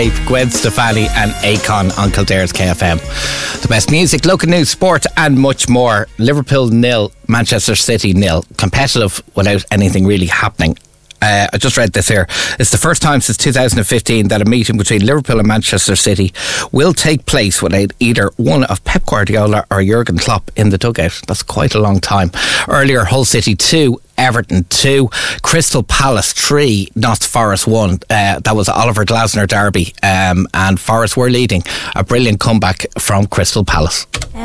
Gwen Stefani and Akon on Kildare's KFM. The best music, local news, sport and much more. Liverpool 0, Manchester City 0. Competitive without anything really happening. I just read this here. It's the first time since 2015 that a meeting between Liverpool and Manchester City will take place without either one of Pep Guardiola or Jurgen Klopp in the dugout. That's quite a long time. Earlier, Hull City 2, Everton 2, Crystal Palace 3, Notts Forest 1. That was Oliver Glasner derby, and Forest were leading. A brilliant comeback from Crystal Palace.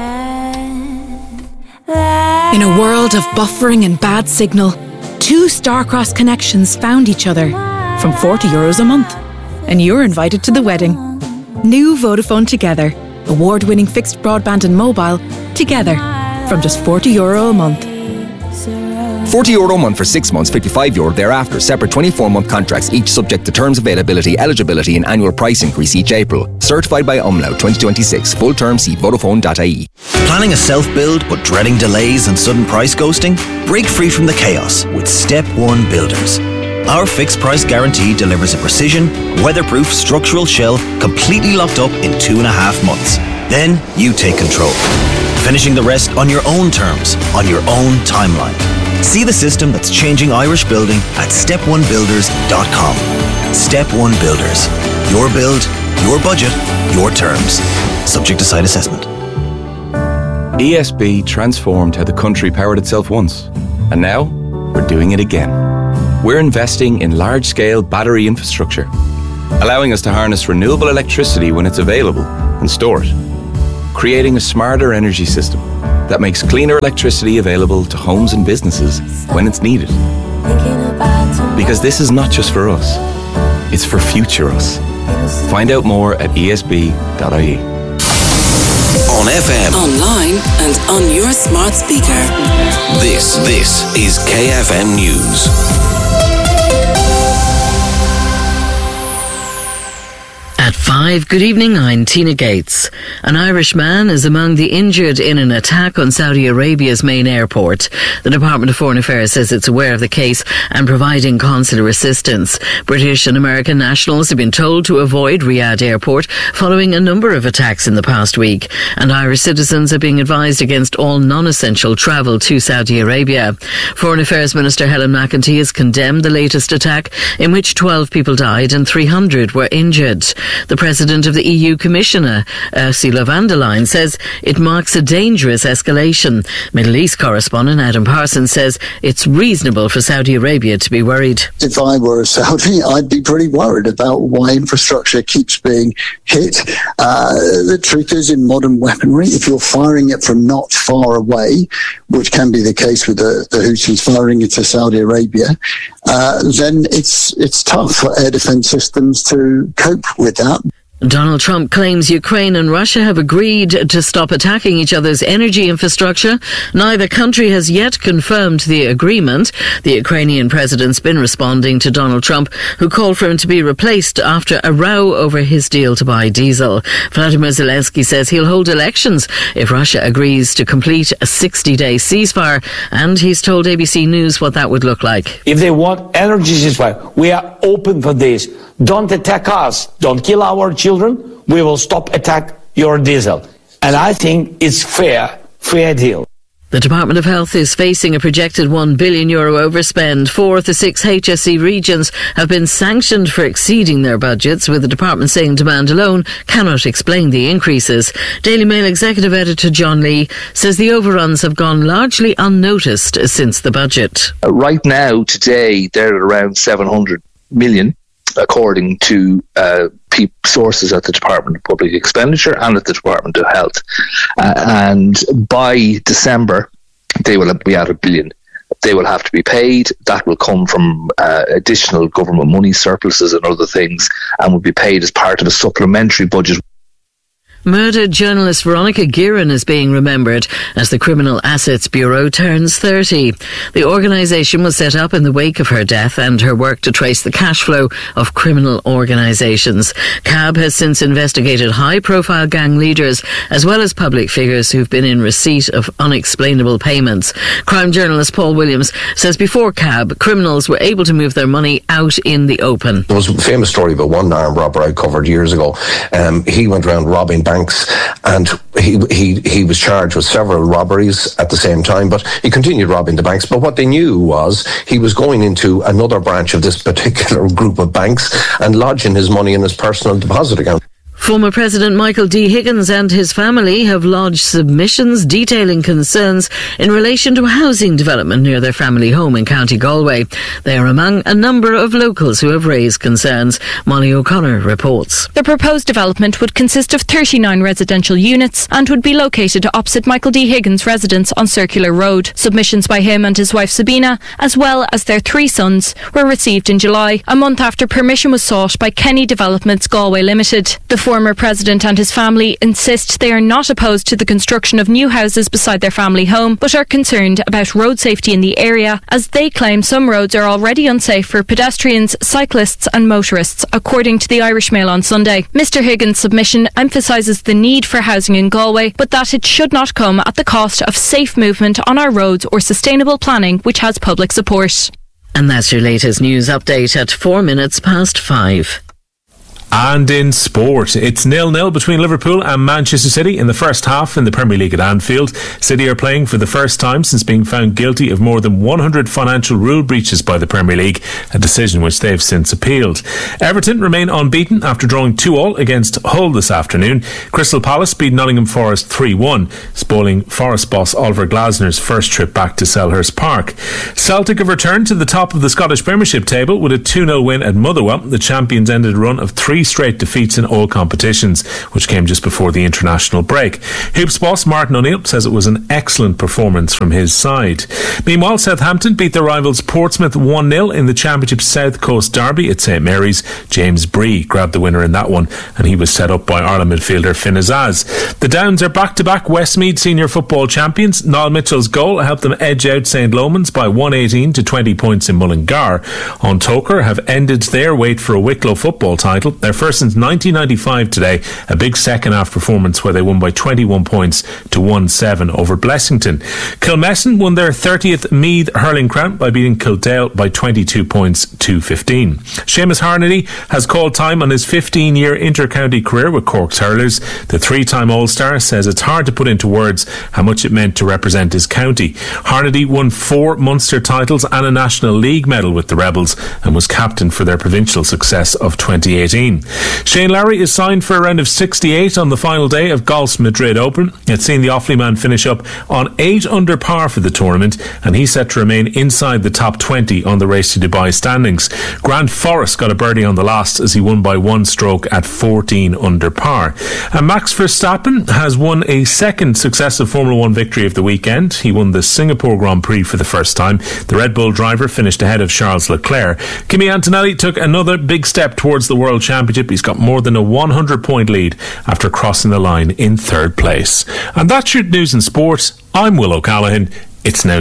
In a world of buffering and bad signal, two star-crossed connections found each other from €40 a month. And you're invited to the wedding. New Vodafone Together. Award-winning fixed broadband and mobile together from just €40 a month. €40 a month for 6 months, €55 thereafter. Separate 24-month contracts, each subject to terms, availability, eligibility and annual price increase each April. Certified by Umlaut 2026. Full term, see Vodafone.ie. Planning a self-build but dreading delays and sudden price ghosting? Break free from the chaos with Step 1 Builders. Our fixed price guarantee delivers a precision, weatherproof structural shell completely locked up in 2.5 months. Then you take control, finishing the rest on your own terms, on your own timeline. See the system that's changing Irish building at step1builders.com. Step 1 Builders. Your build, your budget, your terms. Subject to site assessment. ESB transformed how the country powered itself once, and now we're doing it again. We're investing in large-scale battery infrastructure, allowing us to harness renewable electricity when it's available and store it, creating a smarter energy system that makes cleaner electricity available to homes and businesses when it's needed. Because this is not just for us, it's for future us. Find out more at esb.ie. On FM, online and on your smart speaker. This is KFM News. At 5, good evening, I'm Tina Gates. An Irish man is among the injured in an attack on Saudi Arabia's main airport. The Department of Foreign Affairs says it's aware of the case and providing consular assistance. British and American nationals have been told to avoid Riyadh Airport following a number of attacks in the past week. And Irish citizens are being advised against all non-essential travel to Saudi Arabia. Foreign Affairs Minister Helen McEntee has condemned the latest attack in which 12 people died and 300 were injured. The President of the EU Commissioner, Ursula von der Leyen, says it marks a dangerous escalation. Middle East correspondent Adam Parsons says it's reasonable for Saudi Arabia to be worried. If I were a Saudi, I'd be pretty worried about why infrastructure keeps being hit. The truth is, in modern weaponry, if you're firing it from not far away, which can be the case with the Houthis firing it to Saudi Arabia, then it's tough for air defense systems to cope with that. Donald Trump claims Ukraine and Russia have agreed to stop attacking each other's energy infrastructure. Neither country has yet confirmed the agreement. The Ukrainian president's been responding to Donald Trump, who called for him to be replaced after a row over his deal to buy diesel. Vladimir Zelensky says he'll hold elections if Russia agrees to complete a 60-day ceasefire, and he's told ABC News what that would look like. If they want energy ceasefire, we are open for this. Don't attack us. Don't kill our children. We will stop attack your diesel. And I think it's fair deal. The Department of Health is facing a projected €1 billion overspend. 4 of the 6 HSE regions have been sanctioned for exceeding their budgets, with the department saying demand alone cannot explain the increases. Daily Mail executive editor John Lee says the overruns have gone largely unnoticed since the budget. Right now, today, they're at around 700 million. According to sources at the Department of Public Expenditure and at the Department of Health. And by December, they will be at $1 billion. They will have to be paid. That will come from additional government money, surpluses and other things, and will be paid as part of a supplementary budget. Murdered journalist Veronica Guerin is being remembered as the Criminal Assets Bureau turns 30. The organisation was set up in the wake of her death and her work to trace the cash flow of criminal organisations. CAB has since investigated high-profile gang leaders as well as public figures who've been in receipt of unexplainable payments. Crime journalist Paul Williams says before CAB, criminals were able to move their money out in the open. There was a famous story about one armed robber I covered years ago. He went around robbing banks, and he was charged with several robberies at the same time, but he continued robbing the banks. But what they knew was he was going into another branch of this particular group of banks and lodging his money in his personal deposit account. Former President Michael D. Higgins and his family have lodged submissions detailing concerns in relation to a housing development near their family home in County Galway. They are among a number of locals who have raised concerns. Molly O'Connor reports. The proposed development would consist of 39 residential units and would be located opposite Michael D. Higgins' residence on Circular Road. Submissions by him and his wife Sabina, as well as their 3 sons, were received in July, a month after permission was sought by Kenny Developments Galway Limited. The former president and his family insist they are not opposed to the construction of new houses beside their family home, but are concerned about road safety in the area, as they claim some roads are already unsafe for pedestrians, cyclists and motorists, according to the Irish Mail on Sunday. Mr. Higgins' submission emphasises the need for housing in Galway, but that it should not come at the cost of safe movement on our roads or sustainable planning, which has public support. And that's your latest news update at 5:04. And in sport, it's 0-0 between Liverpool and Manchester City in the first half in the Premier League at Anfield. City are playing for the first time since being found guilty of more than 100 financial rule breaches by the Premier League, a decision which they've since appealed. Everton remain unbeaten after drawing 2-2 against Hull this afternoon. Crystal Palace beat Nottingham Forest 3-1, spoiling Forest boss Oliver Glasner's first trip back to Selhurst Park. Celtic have returned to the top of the Scottish Premiership table with a 2-0 win at Motherwell. The champions ended a run of 3 straight defeats in all competitions, which came just before the international break. Hoops boss Martin O'Neill says it was an excellent performance from his side. Meanwhile, Southampton beat their rivals Portsmouth 1-0 in the Championship South Coast Derby at St Mary's. James Bree grabbed the winner in that one, and he was set up by Ireland midfielder Finn Azaz. The Downs are back-to-back Westmeath Senior Football champions. Niall Mitchell's goal helped them edge out St Lomans by 118 to 20 points in Mullingar. On Toker have ended their wait for a Wicklow football title. Their first since 1995 today, a big second half performance where they won by 21 points to 1-7 over Blessington. Kilmessan won their 30th Meath hurling crown by beating Kildale by 22 points to 15. Seamus Harnedy has called time on his 15-year inter-county career with Cork's hurlers. The 3-time All-Star says it's hard to put into words how much it meant to represent his county. Harnedy won 4 Munster titles and a National League medal with the Rebels and was captain for their provincial success of 2018. Shane Lowry is signed for a round of 68 on the final day of Golf's Madrid Open. It's seen the Offaly man finish up on 8 under par for the tournament, and he's set to remain inside the top 20 on the Race to Dubai standings. Grant Forrest got a birdie on the last as he won by 1 stroke at 14 under par. And Max Verstappen has won a second successive Formula 1 victory of the weekend. He won the Singapore Grand Prix for the first time. The Red Bull driver finished ahead of Charles Leclerc. Kimi Antonelli took another big step towards the World Championship. He's got more than a 100-point lead after crossing the line in 3rd place. And that's your news and sport. I'm Will O'Callaghan. It's now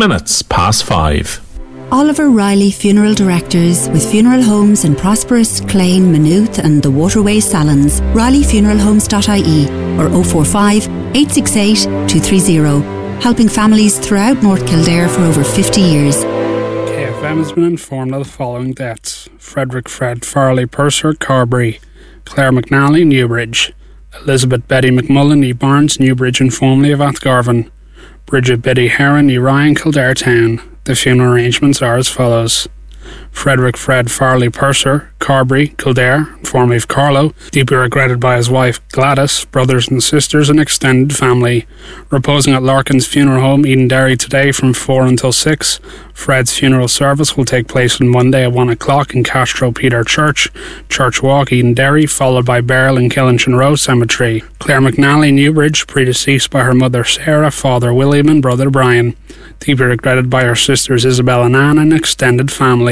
6:05. Oliver Riley Funeral Directors, with funeral homes in Prosperous, Clane, Maynooth and the Waterways Salons. RileyFuneralHomes.ie or 045 868 230. Helping families throughout North Kildare for over 50 years. KFM has been informed of the following deaths: Frederick Fred Farley Purser, Carberry; Claire McNally, Newbridge; Elizabeth Betty McMullen, E. Barnes, Newbridge and formerly of Athgarvan; Bridget Betty Heron, E. Ryan, Kildare Town. The funeral arrangements are as follows: Frederick Fred Farley Purser, Carberry, Kildare, formerly of Carlow, deeply regretted by his wife Gladys, brothers and sisters and extended family. Reposing at Larkin's Funeral Home, Edenderry today from 4 until 6. Fred's funeral service will take place on Monday at 1 o'clock in Castro Peter Church, Church Walk, Edenderry, followed by Beryl and Killinchin Row Cemetery. Claire McNally, Newbridge, predeceased by her mother Sarah, father William and brother Brian. Deeply regretted by her sisters Isabel and Anne and extended family.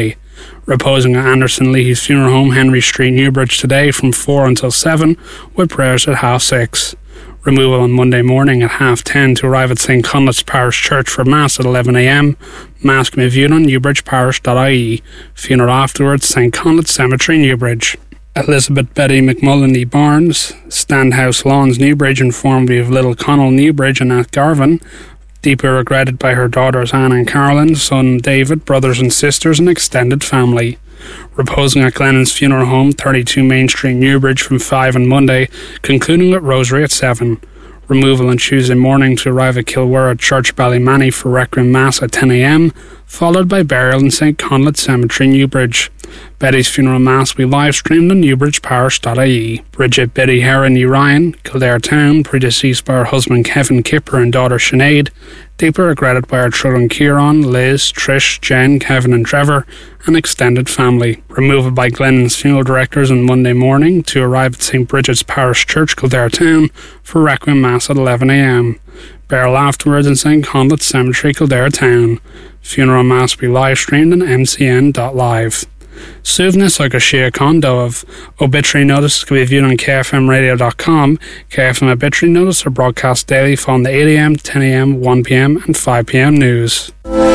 Reposing at Anderson Leahy's funeral home, Henry Street, Newbridge, today from 4 until 7, with prayers at 6:30. Removal on Monday morning at 10:30 to arrive at St Conleth's Parish Church for Mass at 11 a.m. Mass can be viewed on newbridgeparish.ie. Funeral afterwards, St Conleth's Cemetery, Newbridge. Elizabeth Betty McMullen Barnes, Standhouse Lawns, Newbridge, informed me of Little Connell, Newbridge, and at Garvin. Deeply regretted by her daughters Anne and Carolyn, son David, brothers and sisters, and extended family. Reposing at Glennon's Funeral Home, 32 Main Street, Newbridge, from 5 on Monday, concluding with Rosary at 7. Removal on Tuesday morning to arrive at Kilwera Church, Ballymanny for Requiem Mass at 10 a.m, followed by burial in St Conleth's Cemetery, Newbridge. Betty's funeral mass will be live streamed on newbridgeparish.ie. Bridget Biddy Heron Ryan, Kildare Town, predeceased by her husband Kevin Kipper and daughter Sinead, deeply regretted by her children Kieran, Liz, Trish, Jen, Kevin and Trevor, and extended family. Removal by Glennon's funeral directors on Monday morning to arrive at St Bridget's Parish Church, Kildare Town, for Requiem Mass at 11 a.m. Burial afterwards in St Conleth's Cemetery, Kildare Town. Funeral mass will be live streamed on mcn.live. Suvna like a Shia Kondo of obituary notices can be viewed on kfmradio.com. KFM obituary notices are broadcast daily following the 8 a.m, 10 a.m, 1 p.m, and 5 p.m. news.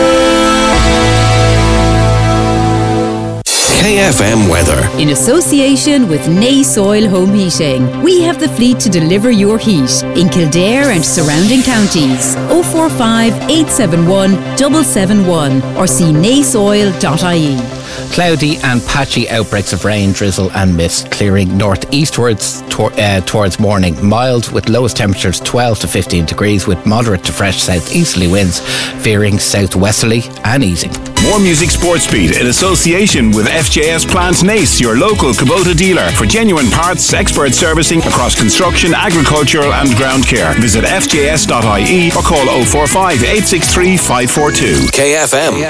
KFM weather. In association with Nay Soil Home Heating, we have the fleet to deliver your heat in Kildare and surrounding counties. 045 871 771 or see naysoil.ie. Cloudy and patchy outbreaks of rain, drizzle and mist, clearing northeastwards towards morning. Mild with lowest temperatures 12 to 15 degrees with moderate to fresh southeasterly winds, veering southwesterly and easing. More Music Sports Beat in association with FJS Plant Nace, your local Kubota dealer for genuine parts, expert servicing across construction, agricultural and ground care. Visit fjs.ie or call 045 863 542. KFM.